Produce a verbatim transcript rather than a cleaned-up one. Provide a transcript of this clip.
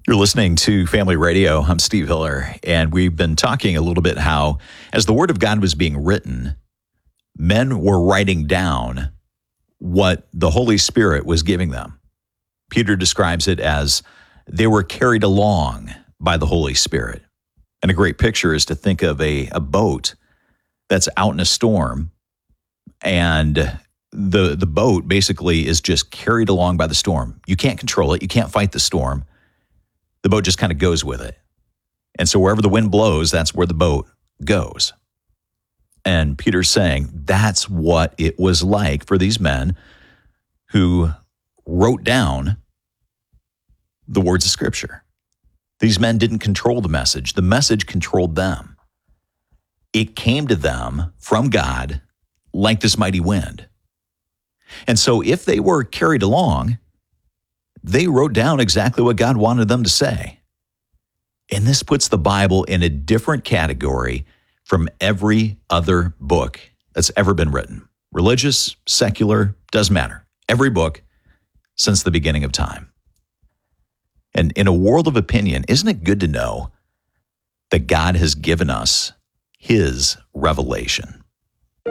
You're listening to Family Radio. I'm Steve Hiller, and we've been talking a little bit how, as the Word of God was being written, men were writing down what the Holy Spirit was giving them. Peter describes it as they were carried along by the Holy Spirit. And a great picture is to think of a, a boat that's out in a storm, and the, the boat basically is just carried along by the storm. You can't control it. You can't fight the storm. The boat just kind of goes with it. And so wherever the wind blows, that's where the boat goes. And Peter's saying that's what it was like for these men who wrote down the words of Scripture. These men didn't control the message. The message controlled them. It came to them from God like this mighty wind. And so if they were carried along, they wrote down exactly what God wanted them to say. And this puts the Bible in a different category from every other book that's ever been written. Religious, secular, doesn't matter. Every book since the beginning of time. And in a world of opinion, isn't it good to know that God has given us His revelation?